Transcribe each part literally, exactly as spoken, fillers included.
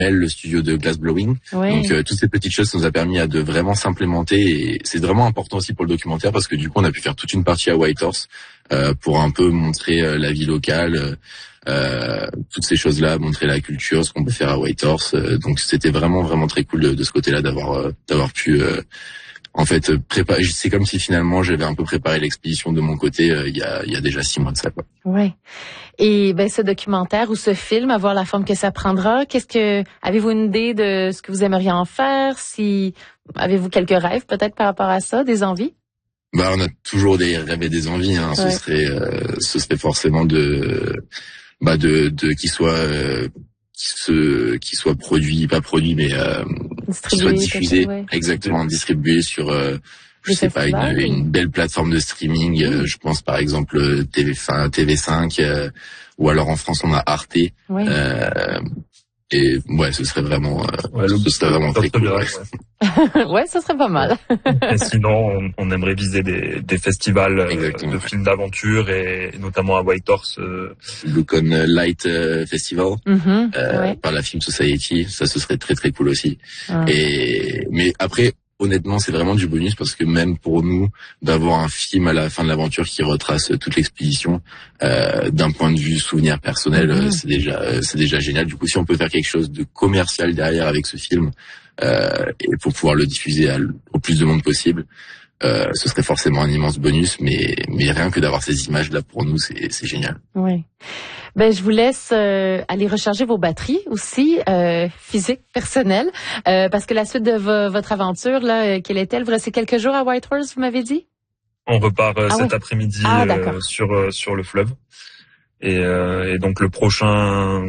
le studio de glassblowing. Oui. Donc euh, toutes ces petites choses ça nous a permis à de vraiment s'implémenter et c'est vraiment important aussi pour le documentaire parce que du coup on a pu faire toute une partie à Whitehorse euh, pour un peu montrer euh, la vie locale, euh, toutes ces choses-là, montrer la culture, ce qu'on peut faire à Whitehorse. Euh, donc c'était vraiment vraiment très cool de, de ce côté-là d'avoir euh, d'avoir pu euh, en fait préparer. C'est comme si finalement j'avais un peu préparé l'expédition de mon côté euh, il y a il y a déjà six mois de ça quoi. Ouais. Et ben ce documentaire ou ce film, à voir la forme que ça prendra, qu'est-ce que avez-vous une idée de ce que vous aimeriez en faire? Si avez-vous quelques rêves peut-être par rapport à ça, des envies? Bah on a toujours des rêves et des envies. Hein. Ouais. Ce serait euh, ce serait forcément de bah de de qu'il soit euh, ce qui soit produit pas produit mais euh, qui soit diffusé ouais. exactement distribué sur euh, je sais pas une, une belle plateforme de streaming. Mmh. Euh, je pense par exemple T V cinq euh, ou alors en France on a Arte. Ouais. Euh, et ouais, ce serait vraiment, euh, ouais, ce serait vraiment très cool. Ouais. Ouais, ce serait pas mal. Et sinon, on, on aimerait viser des, des festivals euh, de films d'aventure et notamment à Whitehorse. Euh... Lucon Light Festival mm-hmm, euh, ouais. par la Film Society, ça ce serait très très cool aussi. Ah. Et mais après. Honnêtement, c'est vraiment du bonus parce que même pour nous, d'avoir un film à la fin de l'aventure qui retrace toute l'expédition, euh, d'un point de vue souvenir personnel, mmh. c'est déjà, c'est déjà génial. Du coup, si on peut faire quelque chose de commercial derrière avec ce film, euh, et pour pouvoir le diffuser à, au plus de monde possible, euh, ce serait forcément un immense bonus. Mais, mais rien que d'avoir ces images-là pour nous, c'est, c'est génial. Oui. Ben, je vous laisse euh, aller recharger vos batteries aussi, euh, physiques, personnelles, euh, parce que la suite de vo- votre aventure, là, euh, quelle est-elle? Vous restez quelques jours à Whitehorse, vous m'avez dit? On repart euh, ah, cet oui. après-midi ah, euh, sur euh, sur le fleuve, et, euh, et donc le prochain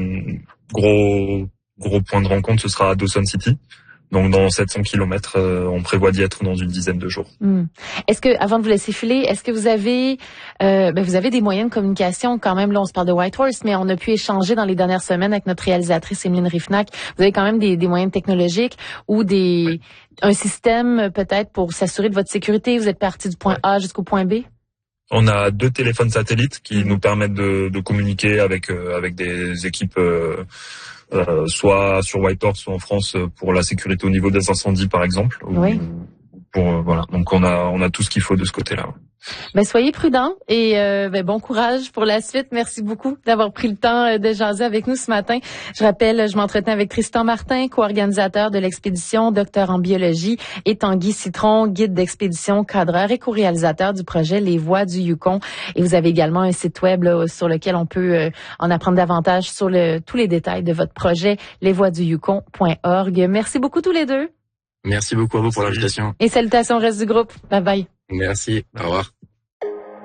gros gros point de rencontre, ce sera à Dawson City. Donc dans sept cents kilomètres, euh, on prévoit d'y être dans une dizaine de jours. Mmh. Est-ce que, avant de vous laisser filer, est-ce que vous avez, euh, ben vous avez des moyens de communication quand même? Là, on se parle de Whitehorse, mais on a pu échanger dans les dernières semaines avec notre réalisatrice Emeline Rifnac. Vous avez quand même des, des moyens technologiques ou des oui. un système peut-être pour s'assurer de votre sécurité. Vous êtes parti du point A jusqu'au point B? On a deux téléphones satellites qui nous permettent de, de communiquer avec euh, avec des équipes. Euh, Euh, soit sur Whitehorse, soit en France pour la sécurité au niveau des incendies, par exemple. Oui. Pour euh, voilà, donc on a on a tout ce qu'il faut de ce côté-là. Ben soyez prudents et euh, ben bon courage pour la suite. Merci beaucoup d'avoir pris le temps de jaser avec nous ce matin. Je rappelle, je m'entretenais avec Tristan Martin, co-organisateur de l'expédition, docteur en biologie, et Tanguy Citron, guide d'expédition, cadreur et co-réalisateur du projet Les Voies du Yukon. Et vous avez également un site web là, sur lequel on peut euh, en apprendre davantage sur le, tous les détails de votre projet, les voies du yukon point org. Merci beaucoup tous les deux. Merci beaucoup à vous pour l'invitation. Et salutations au reste du groupe. Bye bye. Merci. Au revoir.